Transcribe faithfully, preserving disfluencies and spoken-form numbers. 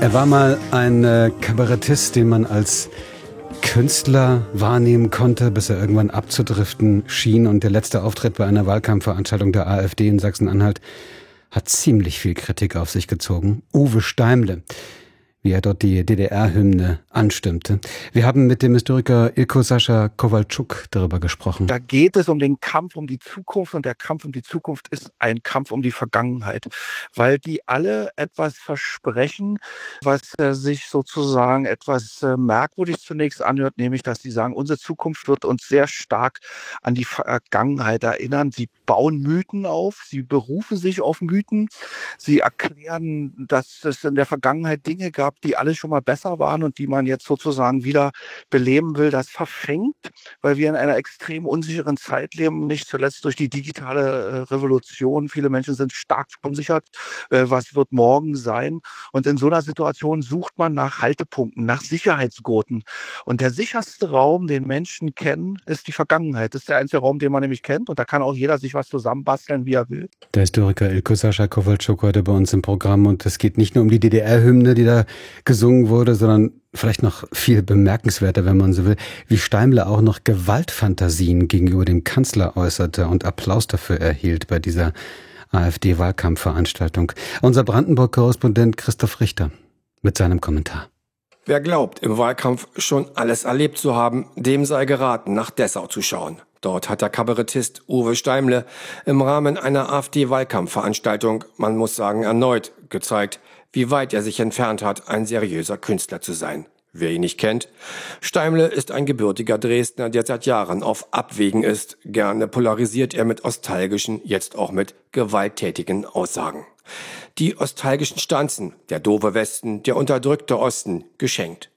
Er war mal ein äh, Kabarettist, den man als Künstler wahrnehmen konnte, bis er irgendwann abzudriften schien. Und der letzte Auftritt bei einer Wahlkampfveranstaltung der AfD in Sachsen-Anhalt hat ziemlich viel Kritik auf sich gezogen. Uwe Steimle, wie er dort die D D R-Hymne anstimmte. Wir haben mit dem Historiker Ilko Sascha Kowalczuk darüber gesprochen. Da geht es um den Kampf um die Zukunft, und der Kampf um die Zukunft ist ein Kampf um die Vergangenheit, weil die alle etwas versprechen, was äh, sich sozusagen etwas äh, merkwürdig zunächst anhört, nämlich dass sie sagen, unsere Zukunft wird uns sehr stark an die Vergangenheit erinnern. Sie bauen Mythen auf, sie berufen sich auf Mythen, sie erklären, dass es in der Vergangenheit Dinge gab, die alle schon mal besser waren und die man jetzt sozusagen wieder beleben will. Das verfängt, weil wir in einer extrem unsicheren Zeit leben, nicht zuletzt durch die digitale äh, Revolution. Viele Menschen sind stark verunsichert, äh, was wird morgen sein. Und in so einer Situation sucht man nach Haltepunkten, nach Sicherheitsgurten. Und der sicherste Raum, den Menschen kennen, ist die Vergangenheit. Das ist der einzige Raum, den man nämlich kennt. Und da kann auch jeder sich was zusammenbasteln, wie er will. Der Historiker Ilko Sascha Kowalczuk heute bei uns im Programm. Und es geht nicht nur um die D D R-Hymne, die da gesungen wurde, sondern vielleicht noch viel bemerkenswerter, wenn man so will, wie Steimle auch noch Gewaltfantasien gegenüber dem Kanzler äußerte und Applaus dafür erhielt bei dieser AfD-Wahlkampfveranstaltung. Unser Brandenburg-Korrespondent Christoph Richter mit seinem Kommentar. Wer glaubt, im Wahlkampf schon alles erlebt zu haben, dem sei geraten, nach Dessau zu schauen. Dort hat der Kabarettist Uwe Steimle im Rahmen einer AfD-Wahlkampfveranstaltung, man muss sagen erneut, gezeigt, wie weit er sich entfernt hat, ein seriöser Künstler zu sein. Wer ihn nicht kennt, Steimle ist ein gebürtiger Dresdner, der seit Jahren auf Abwägen ist. Gerne polarisiert er mit nostalgischen, jetzt auch mit gewalttätigen Aussagen. Die nostalgischen Stanzen, der doofe Westen, der unterdrückte Osten, geschenkt.